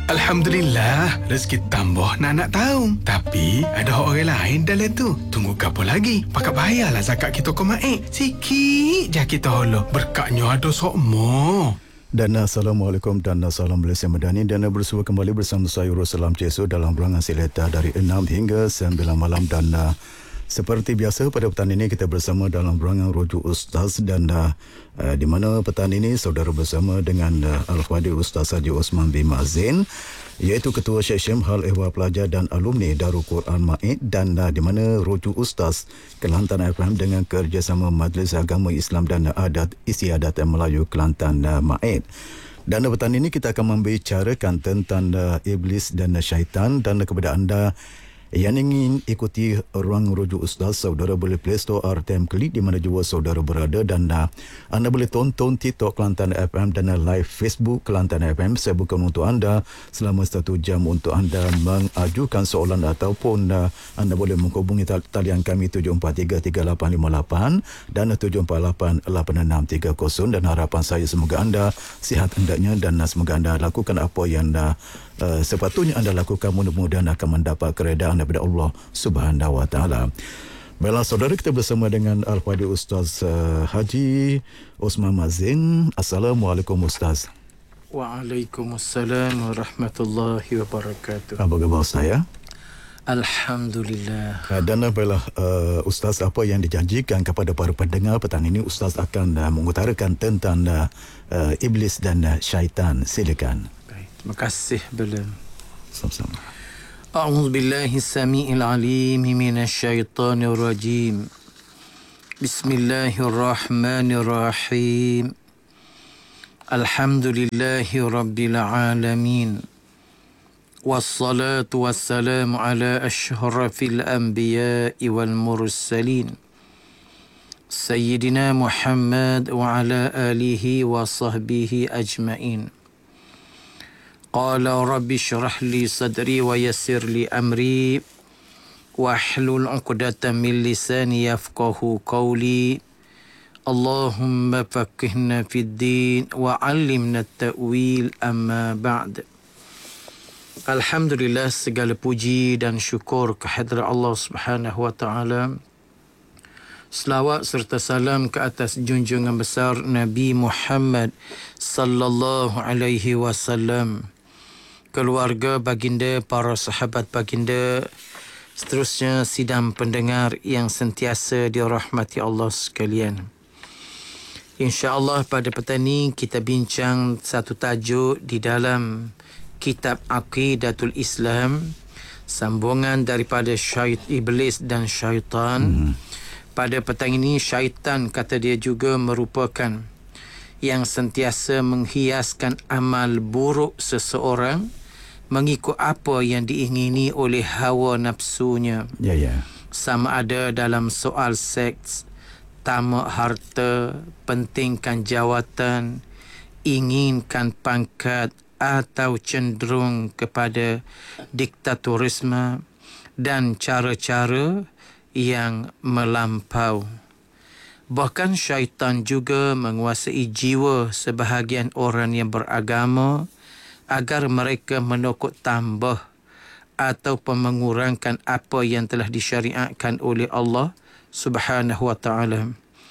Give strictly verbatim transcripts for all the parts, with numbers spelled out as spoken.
Alhamdulillah, rezeki tambah nak nak tahu. Tapi ada orang lain dalam tu. Tunggu apa lagi? Pakat bayarlah zakat kita ke Mak. Sikit je kita holok. Berkatnya ada sokmo. Dan Assalamualaikum dan Salam Malaysia Madani. Dan bersua kembali bersama saya Ruslan Cesu dalam berangan sileta dari enam hingga sembilan malam. Dan uh, seperti biasa pada petang ini kita bersama dalam berangan Rujuk Ustaz. Dan uh, uh, di mana petang ini saudara bersama dengan uh, Al-Fadhil Ustaz Haji Osman bin Mazin, iaitu Ketua Seksyen Hal Ehwal Pelajar dan Alumni Darul Quran Ma'id. Dan uh, di mana Rujuk Ustaz Kelantan F M dengan kerjasama Majlis Agama Islam dan Adat Istiadat Melayu Kelantan uh, Ma'id. Dan petang ini kita akan membicarakan tentang uh, Iblis dan uh, Syaitan. Dan uh, kepada anda yang ingin ikuti ruang Rujuk Ustaz, saudara boleh Play Store R T M Klik di mana jua saudara berada. Dan uh, anda boleh tonton TikTok Kelantan F M dan uh, live Facebook Kelantan F M. Saya buka untuk anda selama satu jam untuk anda mengajukan soalan ataupun uh, anda boleh menghubungi talian kami tujuh empat tiga tiga lapan lima lapan dan tujuh empat lapan lapan enam tiga kosong. Dan harapan saya semoga anda sihat hendaknya dan uh, semoga anda lakukan apa yang uh, Uh, sepatutnya anda lakukan, mudah-mudahan akan mendapat keredaan daripada Allah Subhanahu Wa Taala. Baiklah saudara, kita bersama dengan Al-Fadhil Ustaz uh, Haji Osman Mazin. Assalamualaikum Ustaz. Waalaikumsalam warahmatullahi wabarakatuh. Apa khabar saya? Alhamdulillah. Uh, dan baiklah uh, Ustaz, apa yang dijanjikan kepada para pendengar petang ini, Ustaz akan uh, mengutarakan tentang uh, uh, Iblis dan uh, Syaitan. Silakan. Terima kasih Belum. Sama-sama. A'udzu billahi samii'il 'aliim minasyaitonir rajim. Bismillahirrahmanirrahim. Alhamdulillahi rabbil alamin. Wassalatu wassalamu ala asyrafil anbiya'i wal mursalin. Sayyidina Muhammad wa ala alihi wa sahbihi ajma'in. Qala rabbi syrah li sadri wa yassir li amri wahlul 'uqdatam min lisani yafqahu qawli. Allahumma faqihna fid din wa 'allimna at-ta'wil, amma ba'd. Alhamdulillah, segala puji dan syukur kehadrat Allah Subhanahu wa taala. Selawat serta salam ke atas junjungan besar Nabi Muhammad sallallahu alaihi wasallam, keluarga baginda, para sahabat baginda, seterusnya sidang pendengar yang sentiasa dirahmati Allah sekalian. InsyaAllah pada petang ini kita bincang satu tajuk di dalam kitab Aqidatul Islam, sambungan daripada syait Iblis dan Syaitan. Hmm. Pada petang ini, syaitan kata dia juga merupakan yang sentiasa menghiaskan amal buruk seseorang mengikut apa yang diingini oleh hawa nafsunya. Ya, ya. Sama ada dalam soal seks, tamak harta, pentingkan jawatan, inginkan pangkat atau cenderung kepada diktatorisme dan cara-cara yang melampau. Bahkan syaitan juga menguasai jiwa sebahagian orang yang beragama agar mereka menokok tambah atau mengurangkan apa yang telah disyariatkan oleh Allah Subhanahu wa taala,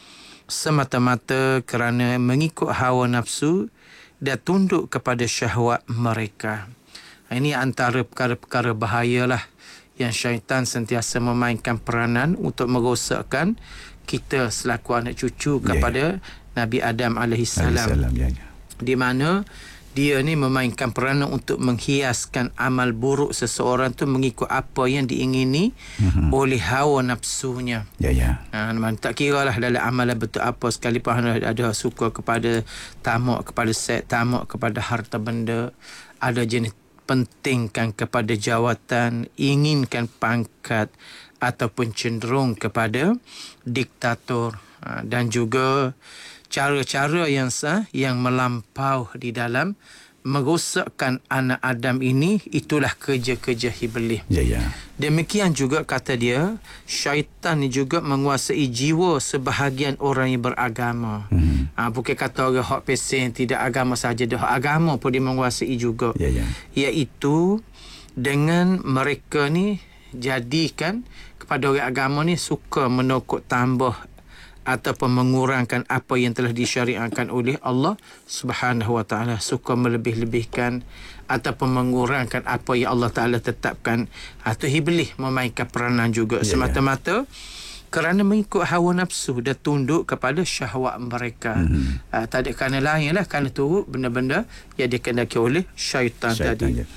semata-mata kerana mengikut hawa nafsu dan tunduk kepada syahwat mereka. Ini antara perkara-perkara bahayalah yang syaitan sentiasa memainkan peranan untuk merosakkan kita selaku anak cucu kepada yeah. Nabi Adam alaihi salam. Yeah, yeah. Di mana dia ni memainkan peranan untuk menghiaskan amal buruk seseorang tu mengikut apa yang diingini mm-hmm. oleh hawa nafsunya. Ya, ya. Ha, tak kira lah dalam amalan betul apa, sekalipun ada, ada suka kepada tamak, kepada seks, tamak kepada harta benda, ada jenis pentingkan kepada jawatan, inginkan pangkat ataupun cenderung kepada diktator, dan juga cara-cara yang sah yang melampau di dalam merosakkan anak Adam ini, itulah kerja-kerja iblis. Ya, ya. Demikian juga kata dia, syaitan ni juga menguasai jiwa sebahagian orang yang beragama. Hmm. Ha, bukan kata orang hak pesen tidak agama saja, dah agama pun dia menguasai juga. Ya, ya. Iaitu dengan mereka ni jadikan kepada orang agama ni suka menokok tambah ataupun mengurangkan apa yang telah disyariatkan oleh Allah Subhanahu Wa Taala, suka melebih-lebihkan ataupun mengurangkan apa yang Allah Taala tetapkan. Atau iblis memainkan peranan juga, yeah, semata-mata yeah. kerana mengikut hawa nafsu dan tunduk kepada syahwat mereka. Mm-hmm. Uh, tak ada kerana lain lah, kerana turut benda-benda yang dikendaki oleh syaitan, syaitan tadi. Yeah.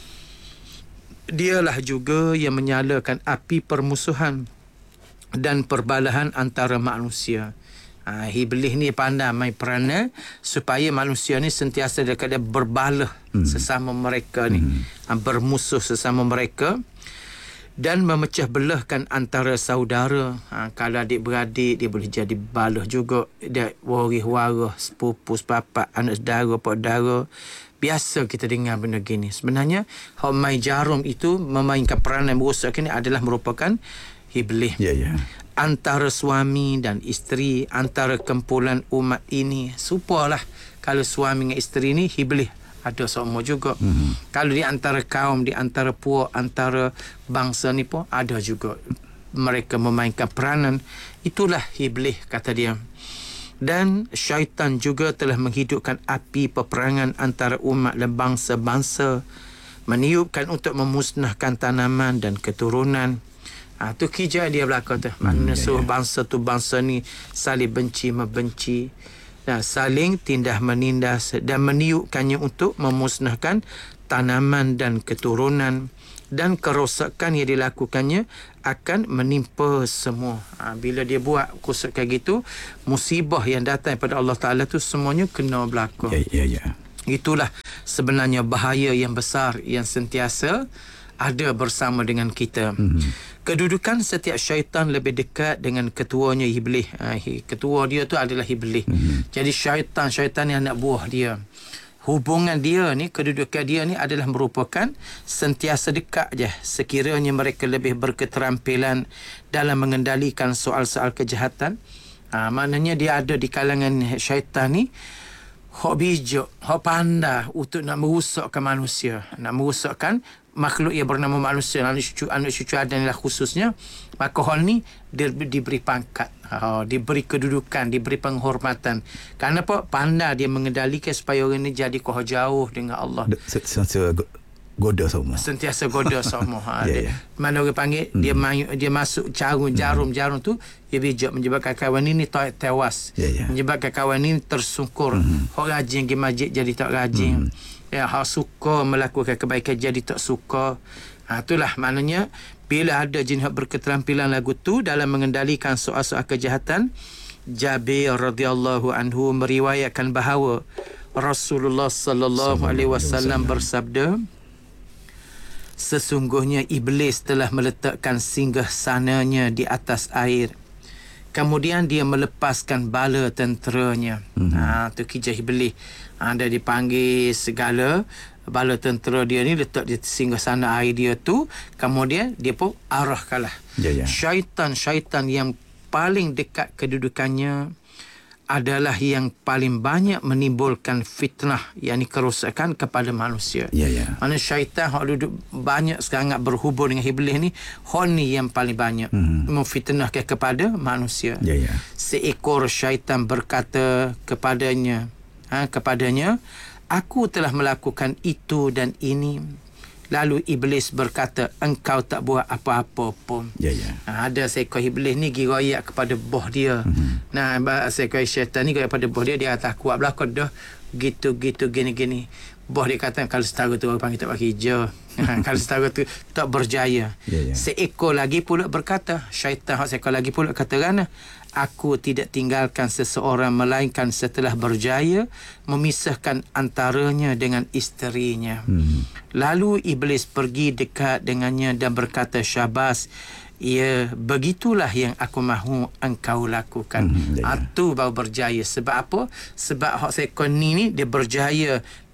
Dialah juga yang menyalakan api permusuhan dan perbalahan antara manusia. Ha, iblis ni pandai main peranan supaya manusia ni sentiasa dekat berbalah hmm. sesama mereka ni, hmm. ha, bermusuh sesama mereka dan memecah belahkan antara saudara. Ha, kalau adik-beradik dia boleh jadi balah juga, dia waris-waris, sepupu, sepapak, anak saudara, pak saudara. Biasa kita dengar benda gini. Sebenarnya hak main jarum itu memainkan peranan merosakkan ni adalah merupakan iblis. Ya, ya. Antara suami dan isteri, antara kumpulan umat ini, supalah kalau suami dengan isteri ni iblis ada semua juga. Mm-hmm. Kalau di antara kaum, di antara puak, antara bangsa ni pun ada juga mereka memainkan peranan. Itulah iblis, kata dia. Dan syaitan juga telah menghidupkan api peperangan antara umat dan bangsa-bangsa, meniupkan untuk memusnahkan tanaman dan keturunan. Ha, tu kijai dia belakang tu. Maknanya hmm, suruh ya, ya. bangsa tu bangsa ni saling benci membenci, dan saling tindas menindas dan meniupkannya untuk memusnahkan tanaman dan keturunan, dan kerosakan yang dilakukannya akan menimpa semua. Ha, bila dia buat kusut kayak gitu, musibah yang datang daripada Allah Ta'ala tu semuanya kena berlaku. Ya, ya, ya. Itulah sebenarnya bahaya yang besar yang sentiasa ada bersama dengan kita. Mm-hmm. Kedudukan setiap syaitan lebih dekat dengan ketuanya iblis. Ha, ketua dia tu adalah iblis. Mm-hmm. Jadi syaitan, syaitan yang anak buah dia. Hubungan dia ni, kedudukan dia ni adalah merupakan sentiasa dekat je. Sekiranya mereka lebih berketerampilan dalam mengendalikan soal-soal kejahatan. Ha, maknanya dia ada di kalangan syaitan ni hak bijak, hak pandai untuk nak merosakkan manusia, nak merosakkan makhluk yang bernama manusia, anak cucu, anak cucu Adam lah khususnya. Maka hal ni dia diberi pangkat, ha, diberi kedudukan, diberi penghormatan. Kerana apa? Pandai dia mengendalikan supaya orang ni jadi kau jauh dengan Allah. Sentiasa goda semua. Sentiasa goda semua. Ha, yeah, dia, yeah. Mana orang panggil, hmm. dia main, dia masuk jarum, jarum, hmm. jarum tu dia bijak menyebabkan kawan ini tak tewas. Yeah, yeah. Menyebabkan kawan ini tersungkur. Hmm. Orang rajin pergi masjid jadi tak rajin. Hmm. Ya, hak suka melakukan kebaikan jadi tak suka. Ha, itulah maknanya bila ada jin hak berketerampilan lagu tu dalam mengendalikan soal-soal kejahatan. Jabir radhiyallahu anhu meriwayatkan bahawa Rasulullah sallallahu alaihi wasallam bersabda, sesungguhnya iblis telah meletakkan singgah sananya di atas air. Kemudian dia melepaskan bala tenteranya. Mm-hmm. Ha, tu kijai iblis. Ha, dia dipanggil segala bala tentera dia ni letak di singgah sana air dia tu. Kemudian dia pun arahkanlah. Yeah, yeah. Syaitan-syaitan yang paling dekat kedudukannya adalah yang paling banyak menimbulkan fitnah, yakni kerosakan kepada manusia. Ya, ya. Mana syaitan hak duduk banyak sangat berhubung dengan iblis ni, hak ni yang paling banyak hmm. memfitnahkan kepada manusia. Ya, ya. Seekor syaitan berkata kepadanya, ha, kepadanya, aku telah melakukan itu dan ini. Lalu iblis berkata, engkau tak buat apa-apa pun. Ya, ya. Ha, ada seekor iblis ni giroyak kepada boh dia. Mm-hmm. Nah, seekor syaitan ni giroyak kepada boh dia, dia kata kuat belakang dah. Gitu-gitu gini-gini. Boh dia kata kalau setara tu orang panggil tak pakai hijau. Kalau setara tu tak berjaya. Ya, ya. Seekor lagi pula berkata, syaitan seekor lagi pula kata kerana aku tidak tinggalkan seseorang melainkan setelah berjaya memisahkan antaranya dengan isterinya. Hmm. Lalu iblis pergi dekat dengannya dan berkata, syabas, ya begitulah yang aku mahu engkau lakukan. Hmm, Itu baru berjaya. Sebab apa? Sebab hak seekor ni ni dia berjaya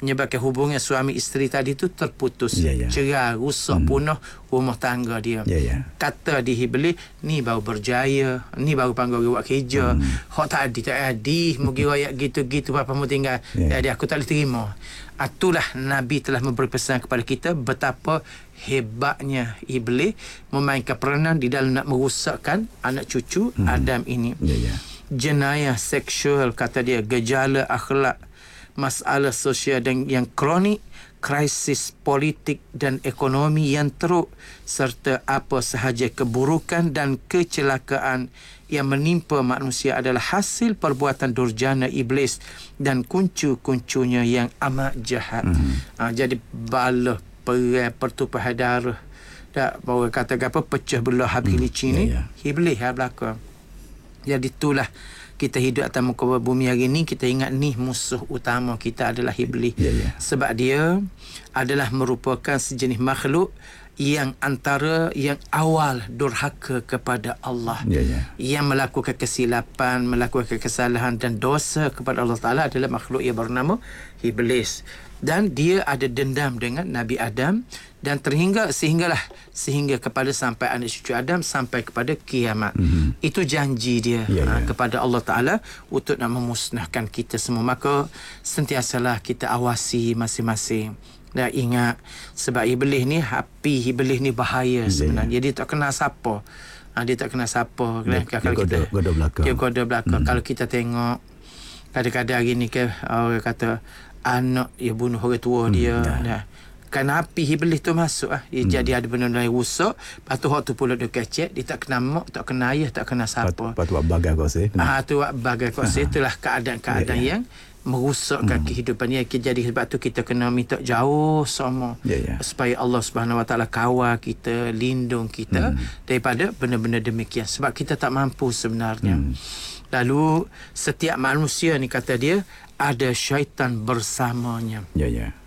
menyebabkan hubungan suami isteri tadi tu terputus. Ya, ya. Cerai, rusak, hmm. punah rumah tangga dia. Ya, ya. Kata di Iblis, ni baru berjaya, ni baru panggil orang buat kerja. Hmm. Hak tak ada, tak ada. Mungkin rakyat gitu-gitu, apa mau tinggal. Ya. Jadi aku tak boleh terima. Itulah Nabi telah memberi pesan kepada kita betapa hebatnya Iblis memainkan peranan di dalam nak merosakkan anak cucu hmm. Adam ini. Ya, ya. Jenayah seksual, kata dia, gejala akhlak, masalah sosial dan yang kronik, krisis politik dan ekonomi yang teruk, serta apa sahaja keburukan dan kecelakaan yang menimpa manusia adalah hasil perbuatan durjana iblis dan kuncu-kuncunya yang amat jahat. Mm-hmm. Ha, jadi bala, perang, pertumpahan darah, tak bawa kata apa, pecah belah habis mm. licin ni, yeah, yeah. Iblis yang belakang. Jadi itulah kita hidup atas muka bumi hari ni, kita ingat ni musuh utama kita adalah Iblis. Yeah, yeah. Sebab dia adalah merupakan sejenis makhluk yang antara yang awal durhaka kepada Allah. Yeah, yeah. Yang melakukan kesilapan, melakukan kesalahan dan dosa kepada Allah Ta'ala adalah makhluk yang bernama Iblis. Dan dia ada dendam dengan Nabi Adam, dan terhingga sehinggalah sehingga kepada sampai anak cucu Adam sampai kepada kiamat. Mm-hmm. Itu janji dia yeah, ha, yeah. kepada Allah Ta'ala untuk nak memusnahkan kita semua. Maka sentiasalah kita awasi masing-masing. Dan ingat, sebab Iblis ni, api Iblis ni bahaya sebenarnya. Yeah. Dia tak kenal siapa. Ha, dia tak kenal siapa. Dia, kalau dia kita goda, goda belakang. Dia goda belakang. Mm. Kalau kita tengok kadang-kadang hari ni ke, orang kata anak dia bunuh orang tua hmm, dia. Nah. Kan api Iblis tu masuk ah. Dia hmm. jadi ada benda-benda yang rusak. Lepas tu hak tu pula dia kecek, dia tak kenal mak, tak kenal ayah, tak kenal siapa. Lepas tu buat bagai kau sih. Ah tu buat bagai kau sih. Itulah keadaan-keadaan yeah, yeah. yang merosakkan hmm. kehidupan dia. Jadi sebab tu kita kena minta jauh sama. Yeah, yeah. Supaya Allah Subhanahu Wa Taala kawal kita, lindung kita hmm. daripada benda-benda demikian. Sebab kita tak mampu sebenarnya. Hmm. Lalu setiap manusia ni, kata dia, ada syaitan bersamanya. Ya, ya.